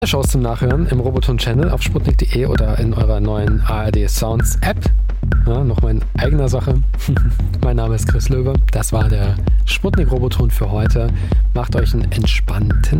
Shows zum Nachhören im Roboton-Channel auf sputnik.de oder in eurer neuen ARD Sounds App. Ja, nochmal in eigener Sache. Mein Name ist Chris Löwe. Das war der Sputnik Roboton für heute. Macht euch einen entspannten